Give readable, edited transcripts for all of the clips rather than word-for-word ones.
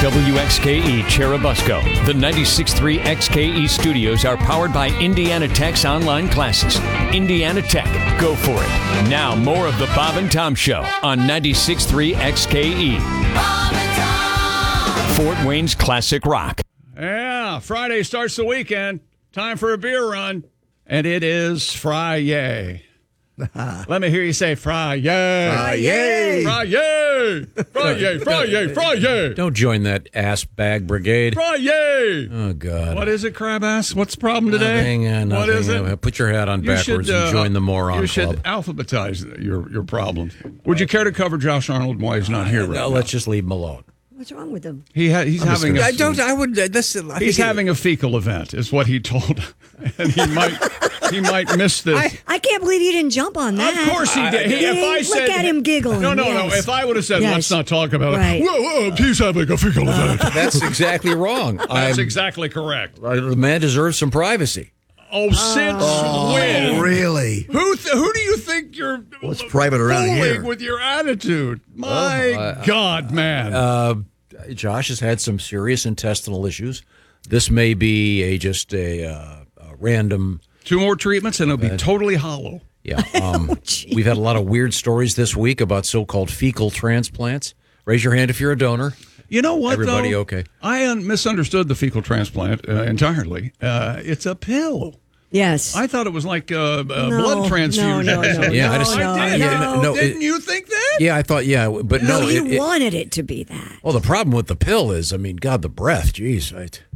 WXKE Cherubusco. The 96.3 XKE studios are powered by Indiana Tech's online classes. Indiana Tech, go for it. Now, more of the Bob and Tom Show on 96.3 XKE. Bob and Tom. Fort Wayne's classic rock. Yeah, Friday starts the weekend. Time for a beer run. And it is Friday. Let me hear you say Friday. Friday. Friday. Friday. Friday. Friday. Don't join that ass bag brigade. Friday. Oh, God. What is it, crab ass? What's the problem today? Nothing. What is it? Put your hat on backwards and join the moron You should club. alphabetize your problems. Would you care to cover Josh Arnold while he's not here right now? Let's just leave him alone. What's wrong with him? He's having He's having a fecal event, is what he told, and he might miss this. I can't believe you didn't jump on that. Of course he did. Look at him giggling. No. Yes. If I would have said, let's not talk about Right. it. Whoa, he's having a fecal event. That's exactly wrong. That's exactly correct. The man deserves some privacy. Oh, since when? Really? Who do you think you're What's private around fooling here? with your attitude? My God, man. Josh has had some serious intestinal issues. This may be just a random. 2 more treatments and it'll be totally hollow. Yeah. We've had a lot of weird stories this week about so-called fecal transplants. Raise your hand if you're a donor. You know what, Everybody though? okay? I misunderstood the fecal transplant entirely. It's a pill. Yes. I thought it was like a blood transfusion. No. Yeah, I just- Didn't you think that? Yeah, I thought, but no. No, you wanted it to be that. Well, the problem with the pill is, God, the breath. Jeez,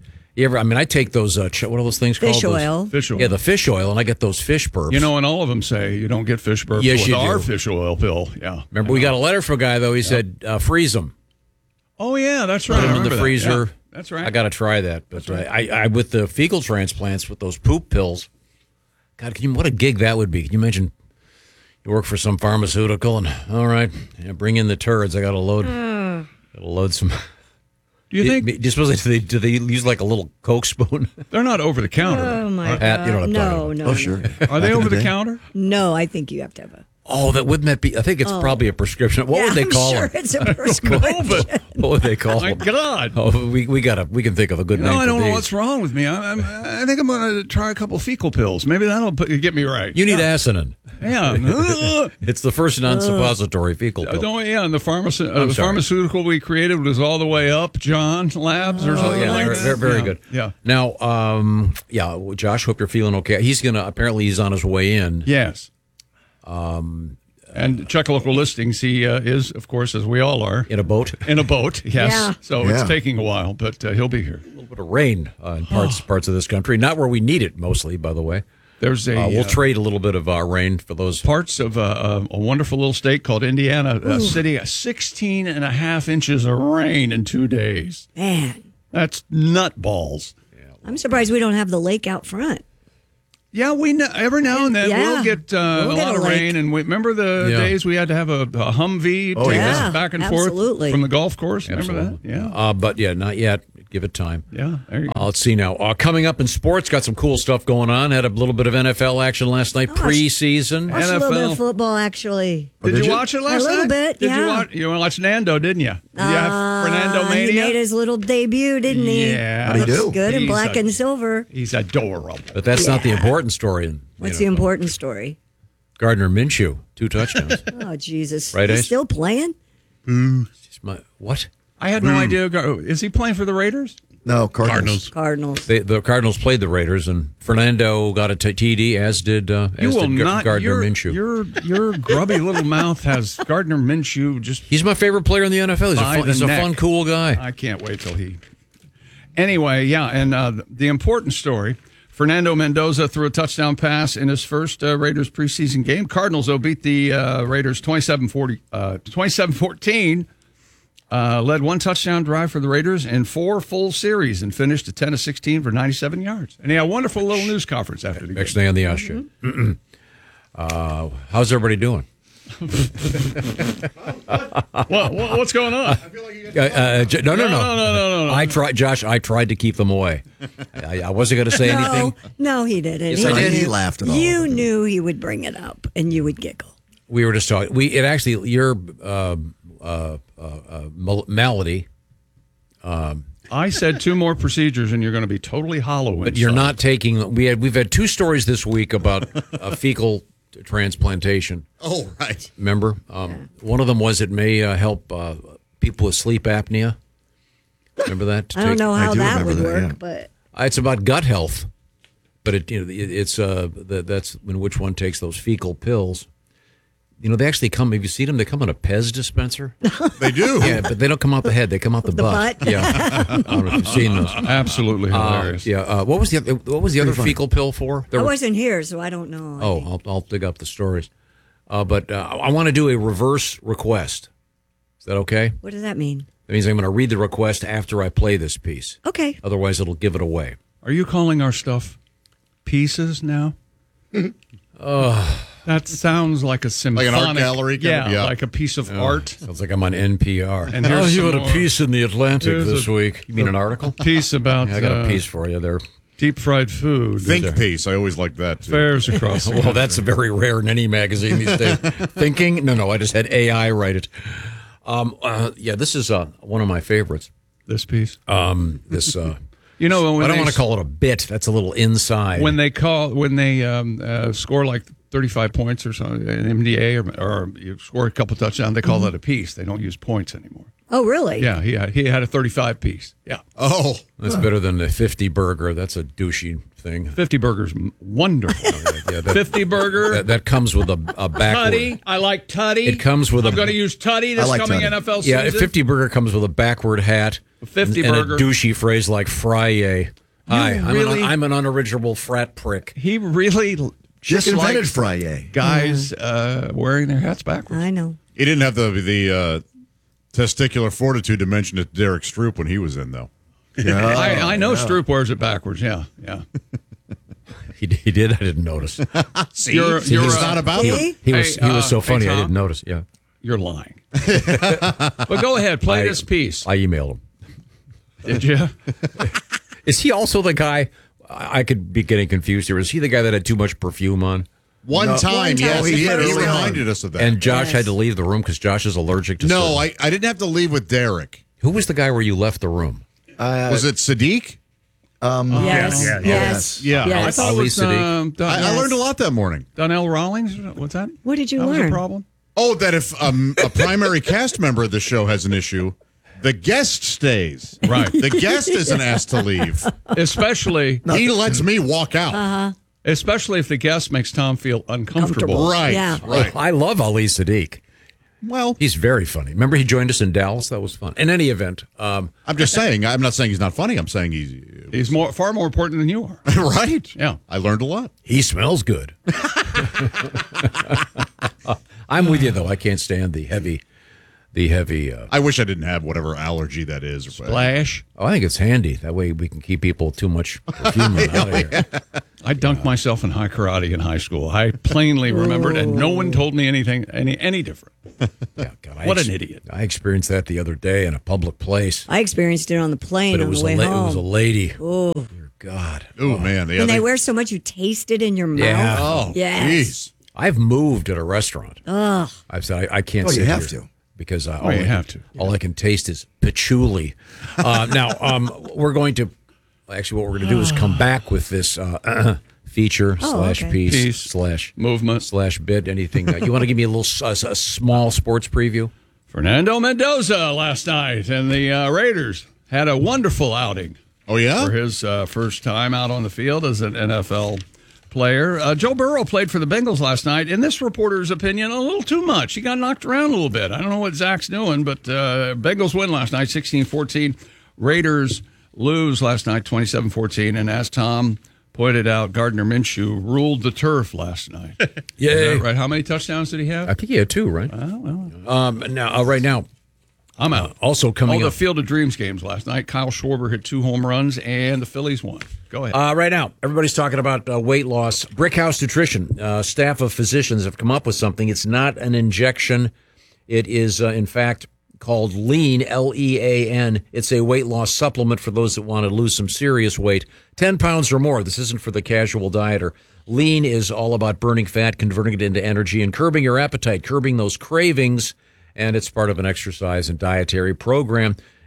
I take those. What are those things Fish called? oil. Fish oil. Yeah, the fish oil, and I get those fish burps. And all of them say you don't get fish burps Yes, with you our do. fish oil pill. Yeah. Remember, we got a letter from a guy though. He said, "Freeze them, Oh yeah, that's right. put them I in the remember that. freezer." Yeah, that's right. I got to try that. But I with the fecal transplants with those poop pills. God, what a gig that would be. Can you imagine? You work for some pharmaceutical, and all right, bring in the turds. I got to load. Got to load some. Do you think Do they use like a little Coke spoon? they're not over the counter? Oh, my God. Pat, you know what I'm talking about. No. Oh, sure. Are they over the counter? No, I think you have to have a... Oh, wouldn't that be? I think it's probably a prescription. What would they call I'm them? sure it's a prescription. What would they call My them? God. Oh, we can think of a good name. No, I for don't know these. what's wrong with me. I think I'm going to try a couple fecal pills. Maybe that'll get me right. You need Asanin. Yeah. It's the first non-suppository fecal pill. And the pharmaceutical we created was all the way up, John Labs or something like that. Very, very good. Yeah. Now, Josh, hope you're feeling okay. He's on his way in. Yes. And check local listings. He is, of course, as we all are. In a boat. In a boat, yes. Yeah. So it's taking a while, but he'll be here. A little bit of rain in parts of this country. Not where we need it, mostly, by the way. There's we'll trade a little bit of rain for those parts of a wonderful little state called Indiana, a city, 16 and a half inches of rain in 2 days. Man, That's nutballs. I'm surprised we don't have the lake out front. Yeah, every now and then we'll get a lot of rain. And remember the days we had to have a Humvee take us back and forth from the golf course? Remember that? Yeah. But not yet. Give it time. Yeah, there you go. Let's see now. Coming up in sports, got some cool stuff going on. Had a little bit of NFL action last night, preseason. Watched a little bit of football, actually. Did you watch it last night? A little bit, You watched Nando, didn't you? Did you have Fernando Mania? He made his little debut, didn't he? Yeah. How'd he do? Good in black and silver. He's adorable. But that's not the important story. What's the important story? Gardner Minshew, 2 touchdowns. Oh, Jesus. Right, He's Ace? still playing? What? I had no idea. Is he playing for the Raiders? No, Cardinals. The Cardinals played the Raiders, and Fernando got a TD, as did Gardner Minshew. Your grubby little mouth has Gardner Minshew just... He's my favorite player in the NFL. He's a fun, cool guy. I can't wait till he... Anyway, and the important story, Fernando Mendoza threw a touchdown pass in his first Raiders preseason game. Cardinals, though, beat the Raiders 27-14. Led 1 touchdown drive for the Raiders in 4 full series and finished at 10-16 for 97 yards. And he had a wonderful little news conference after the game. Next day on the Osh Show. How's everybody doing? What's going on? No. I tried, Josh. I tried to keep them away. I wasn't going to say anything. No, he didn't. Yes, I did. He laughed at all. You knew he would bring it up, and you would giggle. We were just talking. Your malady I said 2 more procedures, and you're going to be totally hollow. But you're not taking. We've had 2 stories this week about a fecal transplantation. Oh, right. Remember, one of them was it may help people with sleep apnea. Remember that? I don't know how do that remember would that, work, yeah. but It's about gut health, but that's when which one takes those fecal pills. They actually come. Have you seen them? They come in a Pez dispenser. They do. Yeah, but they don't come out the head. They come out the butt. butt? Yeah, I don't know if you've seen those. Absolutely hilarious. What was the other fecal pill for? I wasn't here, so I don't know. Oh, I'll dig up the stories. But I want to do a reverse request. Is that okay? What does that mean? That means I'm going to read the request after I play this piece. Okay. Otherwise, it'll give it away. Are you calling our stuff pieces now? That sounds like a symphonic. Like an art gallery kind yeah, of- yeah. like a piece of art. Sounds like I'm on NPR. And here's you some had a more. piece in the Atlantic Here's this a- week. You mean an article? Piece about Yeah, I got a piece for you there. deep fried food. Think piece. I always like that, too. Fairs across the Well, that's very rare in any magazine these days. Thinking? No, I just had AI write it. This is one of my favorites. this piece. This You know, when I don't they want to call it a bit. That's a little inside. when they score like 35 points or something, an MDA, or you score a couple touchdowns, they call that a piece. They don't use points anymore. Oh, really? Yeah, he had a 35 piece. Yeah, Oh, That's better than the 50 burger. That's a douchey thing. 50 burgers, wonderful. Yeah, that, 50 burger. that comes with a backward. Tutty, I like Tutty. It comes with I'm a- going to use Tutty this like coming Tutty. NFL season. Yeah, a 50 burger comes with a backward hat. A 50 and burger. a douchey phrase like "frye." Hi, really- I'm an unoriginal frat prick. He really just dislikes invented Frye. guys wearing their hats backwards. I know. he didn't have the testicular fortitude to mention it to Derek Stroop when he was in, though. I know Stroop wears it backwards. Yeah. He did. I didn't notice. See, You're- it's not about him. See? He was so hey, funny. I Tom? didn't notice. Yeah, You're lying. But go ahead, play this piece. I emailed him. Did you? Is he also the guy? I could be getting confused here. Is he the guy that had too much perfume on? One time, yes, he he did. reminded us of that. And Josh Yes. had to leave the room because Josh is allergic to. no, certain- I didn't have to leave with Derek. Who was the guy where you left the room? Was it Sadiq? Yes. Yeah. I Yes. thought it was Ali Sadiq. I learned a lot that morning. Donnell Rawlings. What's that? What did you That was learn? a problem? Oh, that if a primary cast member of the show has an issue, the guest stays. Right. The guest isn't asked to leave. Especially He lets me walk out. if the guest makes Tom feel uncomfortable. Right. Yeah. Right. I love Ali Sadiq. Well, He's very funny. Remember he joined us in Dallas? That was fun. In any event, I'm just saying. I'm not saying he's not funny. I'm saying He's far more important than you are. right. Yeah. I learned a lot. he smells good. I'm with you though. I can't stand the heavy. I wish I didn't have whatever allergy that is. Splash. I think it's handy. That way we can keep people too much perfume out of here. I dunked myself in high karate in high school. I plainly remember it, and no one told me anything any different. Yeah, God, What an idiot. I experienced that the other day in a public place. I experienced it on the plane But it on was the way it home. was a lady. Oh, dear God. Oh man. Yeah, and they wear so much you taste it in your mouth. Yeah. Oh, Yes. jeez. I've moved at a restaurant. Ugh. I've said I can't. Oh, sit you have here to. because you have to. All I can taste is patchouli. Now we're going to actually what we're going to do is come back with this feature slash okay. piece Piece. slash Movement. slash bit. Anything you want to give me a little a small sports preview? Fernando Mendoza last night, and the Raiders had a wonderful outing Oh yeah. for his first time out on the field as an NFL player. Joe Burrow played for the Bengals last night. In this reporter's opinion, a little too much. He got knocked around a little bit. I don't know what Zach's doing, but Bengals win last night, 16-14. Raiders lose last night, 27-14. And as Tom pointed out, Gardner Minshew ruled the turf last night. Yay. Is that right? How many touchdowns did he have? I think he had two, right? Now, right now, I'm out. also All coming the up. Field of Dreams games last night. Kyle Schwarber hit 2 home runs, and the Phillies won. Go ahead. Right now, everybody's talking about weight loss. Brickhouse Nutrition, staff of physicians have come up with something. It's not an injection. It is, in fact, called Lean, Lean. It's a weight loss supplement for those that want to lose some serious weight, 10 pounds or more. This isn't for the casual dieter. Lean is all about burning fat, converting it into energy, and curbing your appetite, curbing those cravings. And it's part of an exercise and dietary program.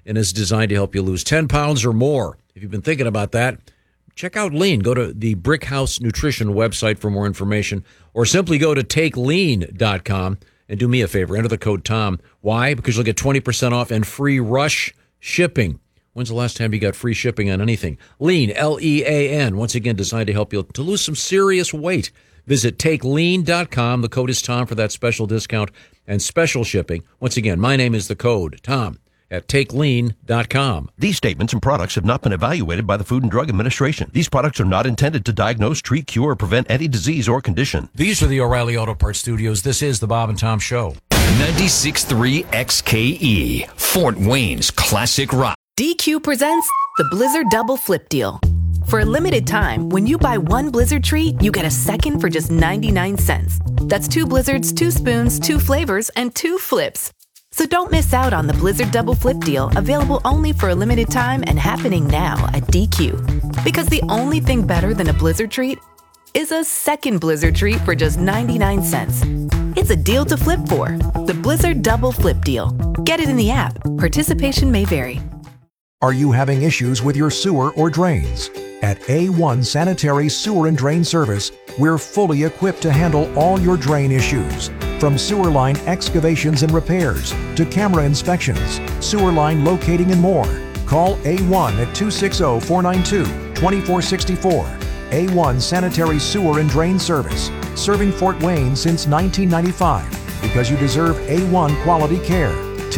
and is designed to help you lose 10 pounds or more. If you've been thinking about that, check out Lean. Go to the Brickhouse Nutrition website for more information, or simply go to takelean.com and do me a favor. Enter the code TOM. Why? Because you'll get 20% off and free rush shipping. When's the last time you got free shipping on anything? Lean, L-E-A-N. Once again, designed to help you to lose some serious weight. Visit takelean.com. The code is TOM for that special discount and special shipping. Once again, my name is the code TOM at takelean.com. These statements and products have not been evaluated by the Food and Drug Administration. These products are not intended to diagnose, treat, cure, or prevent any disease or condition. These are the O'Reilly Auto Parts Studios. This is the Bob and Tom Show. 96.3 XKE, Fort Wayne's classic rock. DQ presents the Blizzard Double Flip Deal. For a limited time, when you buy one Blizzard treat, you get a second for just 99 cents. That's 2 Blizzards, 2 spoons, 2 flavors, and 2 flips. So don't miss out on the Blizzard Double Flip Deal, available only for a limited time and happening now at DQ. Because the only thing better than a Blizzard treat is a second Blizzard treat for just 99 cents. It's a deal to flip for. The Blizzard Double Flip Deal. Get it in the app. Participation may vary. Are you having issues with your sewer or drains? At A1 Sanitary Sewer and Drain Service, we're fully equipped to handle all your drain issues. From sewer line excavations and repairs to camera inspections, sewer line locating and more. Call A1 at 260-492-2464. A1 Sanitary Sewer and Drain Service, serving Fort Wayne since 1995 because you deserve A1 quality care.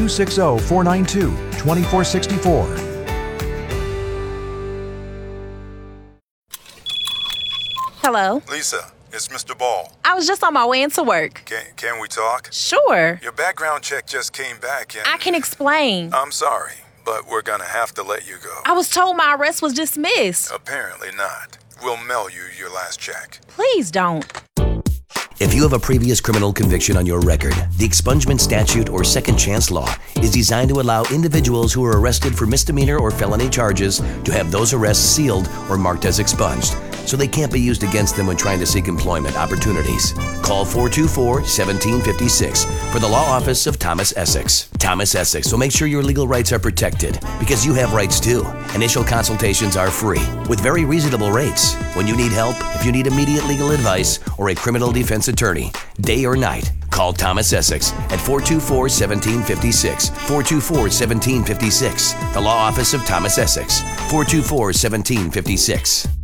260-492-2464. Hello? Lisa, it's Mr. Ball. I was just on my way into work. Can we talk? Sure. Your background check just came back and... I can explain. I'm sorry, but we're gonna have to let you go. I was told my arrest was dismissed. Apparently not. We'll mail you your last check. Please don't. If you have a previous criminal conviction on your record, the expungement statute or second chance law is designed to allow individuals who are arrested for misdemeanor or felony charges to have those arrests sealed or marked as expunged, so they can't be used against them when trying to seek employment opportunities. Call 424-1756 for the law office of Thomas Essex. Thomas Essex will make sure your legal rights are protected, because you have rights too. Initial consultations are free with very reasonable rates. When you need help, if you need immediate legal advice or a criminal defense attorney, day or night, call Thomas Essex at 424-1756. 424-1756. The law office of Thomas Essex. 424-1756.